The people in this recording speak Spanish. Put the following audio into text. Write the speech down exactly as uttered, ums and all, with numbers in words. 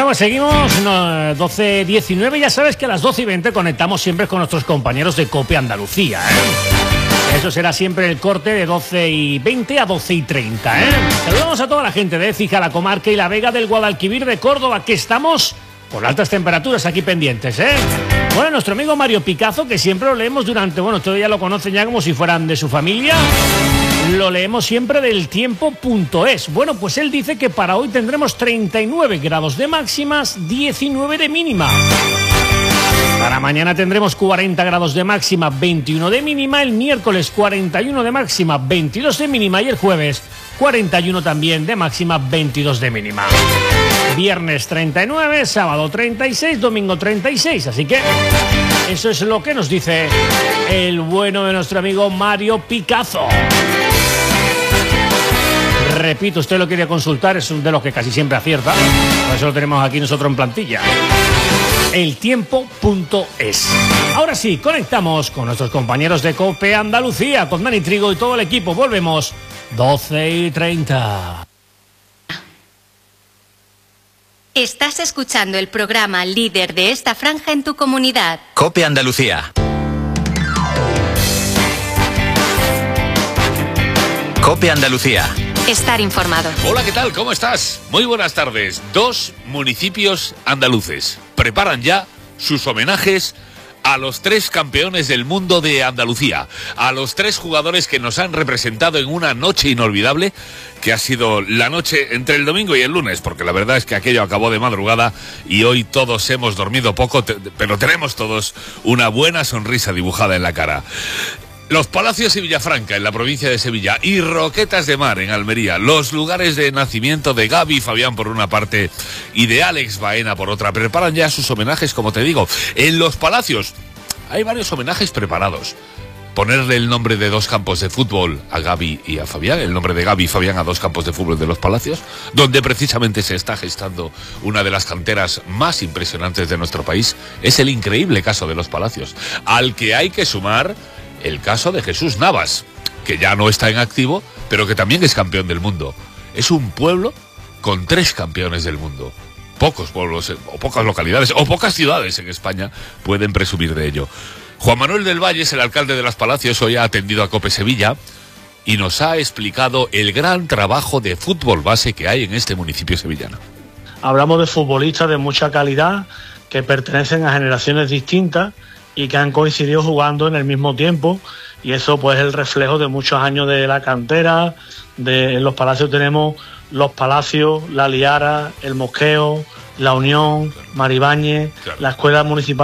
pues seguimos, no, doce diecinueve, ya sabes que a las doce y veinte conectamos siempre con nuestros compañeros de COPE Andalucía, ¿eh? Eso será siempre el corte de doce y veinte a doce y treinta, ¿eh? Saludamos a toda la gente de Écija, la comarca y la Vega del Guadalquivir de Córdoba, que estamos con altas temperaturas aquí pendientes, ¿eh? Bueno, nuestro amigo Mario Picazo, que siempre lo leemos durante, bueno, ustedes ya lo conocen ya como si fueran de su familia, lo leemos siempre del tiempo punto es. Bueno, pues él dice que para hoy tendremos treinta y nueve grados de máximas, diecinueve de mínima. Para mañana tendremos cuarenta grados de máxima, veintiuno de mínima. El miércoles cuarenta y uno de máxima, veintidós de mínima. Y el jueves cuarenta y uno también de máxima, veintidós de mínima. Viernes treinta y nueve, sábado treinta y seis, domingo treinta y seis. Así que eso es lo que nos dice el bueno de nuestro amigo Mario Picazo. Repito, usted lo quería consultar, es uno de los que casi siempre acierta. Por eso lo tenemos aquí nosotros en plantilla. El tiempo punto es. Ahora sí, conectamos con nuestros compañeros de COPE Andalucía, con Dani Trigo y todo el equipo. Volvemos doce y treinta. Estás escuchando el programa líder de esta franja en tu comunidad. COPE Andalucía. COPE Andalucía. Estar informado. Hola, ¿qué tal? ¿Cómo estás? Muy buenas tardes. Dos municipios andaluces preparan ya sus homenajes a los tres campeones del mundo de Andalucía, a los tres jugadores que nos han representado en una noche inolvidable, que ha sido la noche entre el domingo y el lunes, porque la verdad es que aquello acabó de madrugada y hoy todos hemos dormido poco, pero tenemos todos una buena sonrisa dibujada en la cara. Los Palacios y Villafranca, en la provincia de Sevilla, y Roquetas de Mar, en Almería, los lugares de nacimiento de Gaby y Fabián por una parte y de Alex Baena por otra, preparan ya sus homenajes, como te digo. En Los Palacios hay varios homenajes preparados. Ponerle el nombre de dos campos de fútbol a Gaby y a Fabián, el nombre de Gaby y Fabián a dos campos de fútbol de Los Palacios, donde precisamente se está gestando una de las canteras más impresionantes de nuestro país. Es el increíble caso de Los Palacios, al que hay que sumar el caso de Jesús Navas, que ya no está en activo, pero que también es campeón del mundo. Es un pueblo con tres campeones del mundo. Pocos pueblos, o pocas localidades, o pocas ciudades en España pueden presumir de ello. Juan Manuel del Valle es el alcalde de Los Palacios, hoy ha atendido a COPE Sevilla y nos ha explicado el gran trabajo de fútbol base que hay en este municipio sevillano. Hablamos de futbolistas de mucha calidad que pertenecen a generaciones distintas y que han coincidido jugando en el mismo tiempo, y eso pues es el reflejo de muchos años de la cantera. De, en Los Palacios tenemos Los Palacios, La Liara, El Mosqueo, La Unión, Maribáñez, claro, la Escuela Municipal